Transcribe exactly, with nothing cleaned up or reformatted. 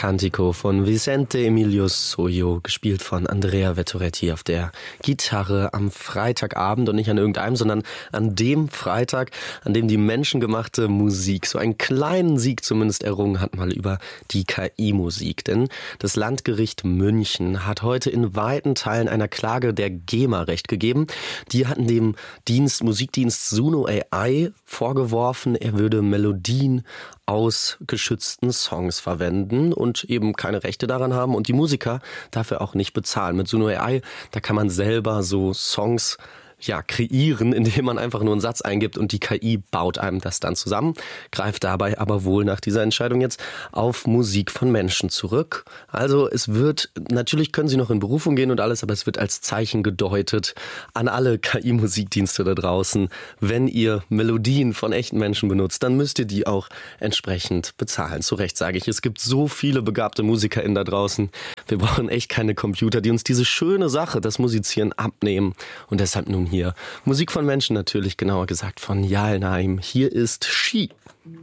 Cantico von Vicente Emilio Sojo, gespielt von Andrea Vettoretti auf der Gitarre am Freitagabend und nicht an irgendeinem, sondern an dem Freitag, an dem die menschengemachte Musik so einen kleinen Sieg zumindest errungen hat, mal über die K I-Musik. Denn das Landgericht München hat heute in weiten Teilen einer Klage der GEMA Recht gegeben. Die hatten dem Dienst, Musikdienst Suno A I vorgeworfen, er würde Melodien aus geschützten Songs verwenden und eben keine Rechte daran haben und die Musiker dafür auch nicht bezahlen. Mit Suno A I, da kann man selber so Songs ja, kreieren, indem man einfach nur einen Satz eingibt und die K I baut einem das dann zusammen, greift dabei aber wohl nach dieser Entscheidung jetzt auf Musik von Menschen zurück. Also es wird, natürlich können sie noch in Berufung gehen und alles, aber es wird als Zeichen gedeutet an alle K I-Musikdienste da draußen. Wenn ihr Melodien von echten Menschen benutzt, dann müsst ihr die auch entsprechend bezahlen. Zu Recht sage ich, es gibt so viele begabte MusikerInnen da draußen. Wir brauchen echt keine Computer, die uns diese schöne Sache, das Musizieren, abnehmen. Und deshalb nun hier Musik von Menschen natürlich, genauer gesagt von Jalnaim. Hier ist She.